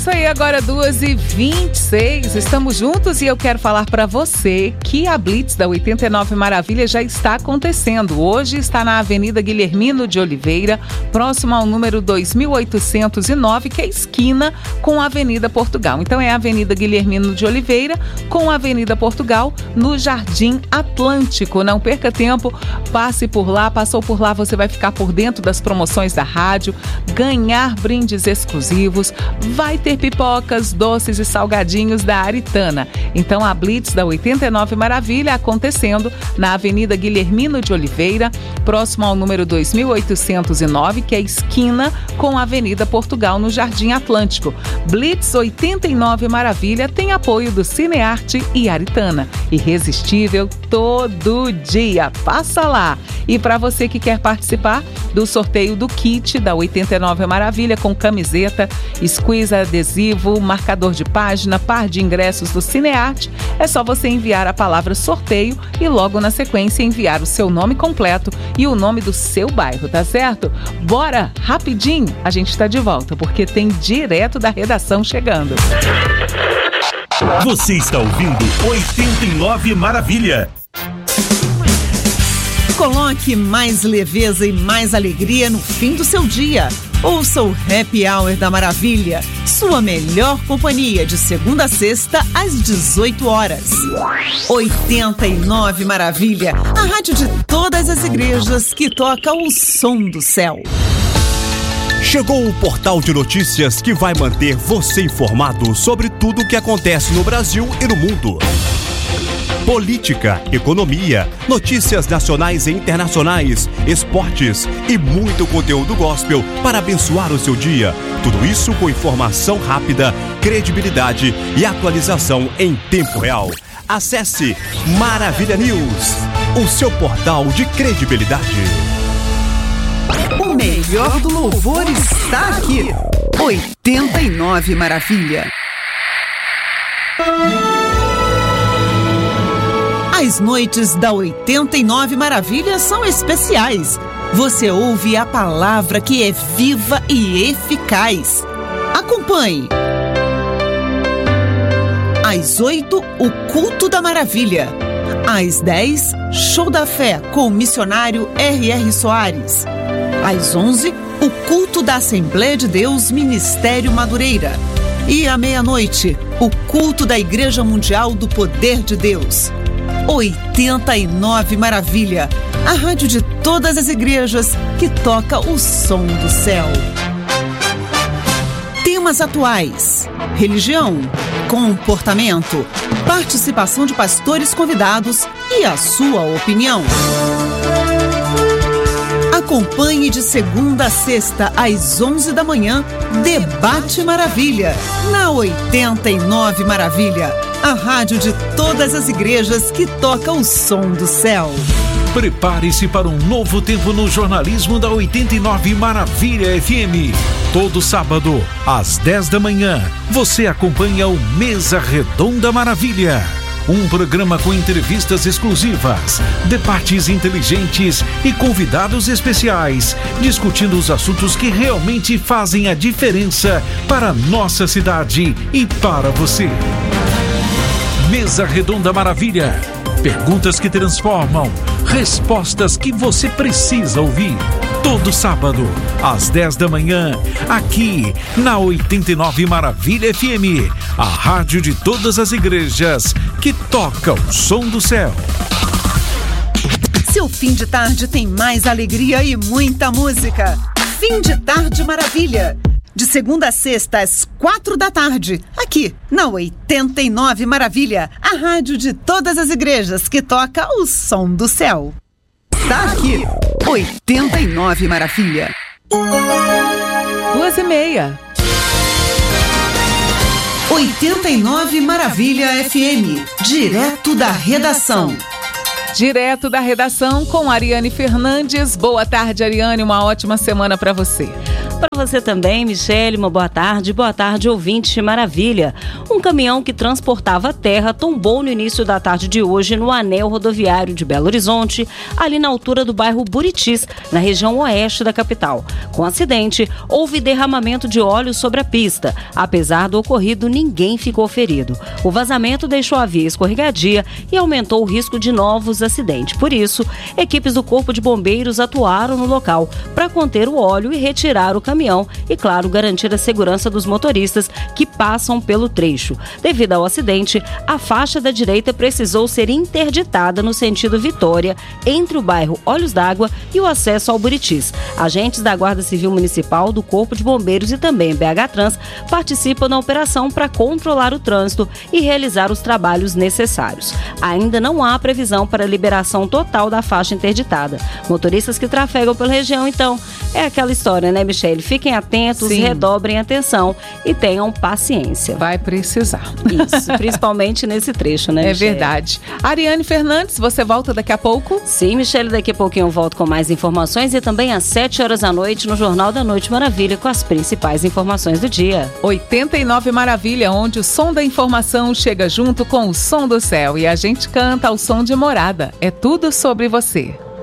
isso aí, agora 2h26, estamos juntos e eu quero falar para você que a Blitz da 89 Maravilha já está acontecendo. Hoje está na Avenida Guilhermino de Oliveira, próximo ao número 2809, que é esquina com a Avenida Portugal. Então é a Avenida Guilhermino de Oliveira com a Avenida Portugal, no Jardim Atlântico. Não perca tempo, passe por lá, passou por lá, você vai ficar por dentro das promoções da rádio, ganhar brindes exclusivos, vai ter pipocas, doces e salgadinhos da Aritana. Então a Blitz da 89 Maravilha acontecendo na Avenida Guilhermino de Oliveira, próximo ao número 2809, que é esquina com a Avenida Portugal, no Jardim Atlântico. Blitz 89 Maravilha tem apoio do Cinearte e Aritana. Irresistível todo dia. Passa lá! E para você que quer participar do sorteio do kit da 89 Maravilha com camiseta, squeeze adesivo, marcador de página, par de ingressos do Cinearte, é só você enviar a palavra sorteio e logo na sequência enviar o seu nome completo e o nome do seu bairro, tá certo? Bora, rapidinho, a gente está de volta porque tem direto da redação chegando. Você está ouvindo 89 Maravilha. Coloque mais leveza e mais alegria no fim do seu dia. Ouça o Happy Hour da Maravilha, sua melhor companhia de segunda a sexta às 18 horas. 89 Maravilha, a rádio de todas as igrejas que toca o som do céu. Chegou o portal de notícias que vai manter você informado sobre tudo o que acontece no Brasil e no mundo. Política, economia, notícias nacionais e internacionais, esportes e muito conteúdo gospel para abençoar o seu dia. Tudo isso com informação rápida, credibilidade e atualização em tempo real. Acesse Maravilha News, o seu portal de credibilidade. O melhor do louvor está aqui. 89 Maravilha. As noites da 89 Maravilha são especiais. Você ouve a palavra que é viva e eficaz. Acompanhe. Às 8, o Culto da Maravilha. Às 10, Show da Fé com o missionário R.R. Soares. Às 11, o Culto da Assembleia de Deus Ministério Madureira. E à meia-noite, o Culto da Igreja Mundial do Poder de Deus. 89 Maravilha, a rádio de todas as igrejas que toca o som do céu. Temas atuais: religião, comportamento, participação de pastores convidados e a sua opinião. Acompanhe de segunda a sexta às 11 da manhã, Debate Maravilha, na 89 Maravilha, a rádio de todas as igrejas que toca o som do céu. Prepare-se para um novo tempo no jornalismo da 89 Maravilha FM. Todo sábado, às 10 da manhã, você acompanha o Mesa Redonda Maravilha. Um programa com entrevistas exclusivas, debates inteligentes e convidados especiais, discutindo os assuntos que realmente fazem a diferença para a nossa cidade e para você. Mesa Redonda Maravilha. Perguntas que transformam, respostas que você precisa ouvir. Todo sábado, às 10 da manhã, aqui na 89 Maravilha FM, a rádio de todas as igrejas que toca o som do céu. Seu fim de tarde tem mais alegria e muita música. Fim de Tarde Maravilha. De segunda a sexta, às 4 da tarde, aqui na 89 Maravilha, a rádio de todas as igrejas que toca o som do céu. Está aqui, 89 Maravilha. 2h30. 89 Maravilha FM, direto da redação. Direto da redação com Ariane Fernandes. Boa tarde, Ariane, uma ótima semana para você. Para você também, Michele, uma boa tarde, ouvinte Maravilha. Um caminhão que transportava terra tombou no início da tarde de hoje no anel rodoviário de Belo Horizonte, ali na altura do bairro Buritis, na região oeste da capital. Com o acidente, houve derramamento de óleo sobre a pista. Apesar do ocorrido, ninguém ficou ferido. O vazamento deixou a via escorregadia e aumentou o risco de novos acidentes. Por isso, equipes do Corpo de Bombeiros atuaram no local para conter o óleo e retirar o caminhão e, claro, garantir a segurança dos motoristas que passam pelo trecho. Devido ao acidente, a faixa da direita precisou ser interditada no sentido Vitória, entre o bairro Olhos d'Água e o acesso ao Buritis. Agentes da Guarda Civil Municipal, do Corpo de Bombeiros e também BH Trans participam da operação para controlar o trânsito e realizar os trabalhos necessários. Ainda não há previsão para a liberação total da faixa interditada. Motoristas que trafegam pela região, então, é aquela história, né, Michele? Fiquem atentos, Sim. Redobrem atenção e tenham paciência. Vai precisar. Isso, principalmente nesse trecho, né, Michele? É verdade. Ariane Fernandes, você volta daqui a pouco? Sim, Michele, daqui a pouquinho eu volto com mais informações e também às 7 horas da noite no Jornal da Noite Maravilha com as principais informações do dia. 89 Maravilha, onde o som da informação chega junto com o som do céu e a gente canta ao som de Morada. É tudo sobre você.